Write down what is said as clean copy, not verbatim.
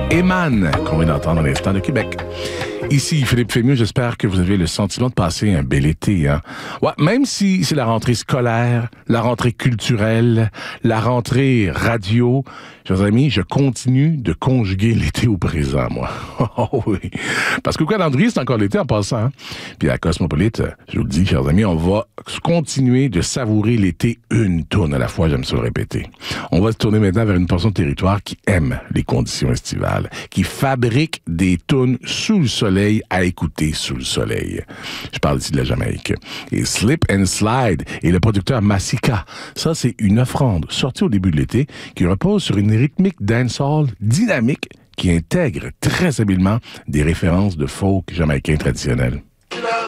Eman, qu'on vient d'entendre à l'instant de Québec. Ici, Philippe Fémieux, j'espère que vous avez le sentiment de passer un bel été. Hein? Ouais, même si c'est la rentrée scolaire, la rentrée culturelle, la rentrée radio, chers amis, je continue de conjuguer l'été au présent, moi. Oh oui. Parce qu'au calendrier, c'est encore l'été en passant. Hein? Puis à Cosmopolite, je vous le dis, chers amis, on va continuer de savourer l'été une tourne à la fois, j'aime ça le répéter. On va se tourner maintenant vers une portion de territoire qui aime les conditions estivales, qui fabrique des tunes sous le soleil à écouter sous le soleil. Je parle ici de la Jamaïque. Et Slip and Slide et le producteur Massika, ça c'est une offrande sortie au début de l'été qui repose sur une rythmique dancehall dynamique qui intègre très habilement des références de folk jamaïcain traditionnel.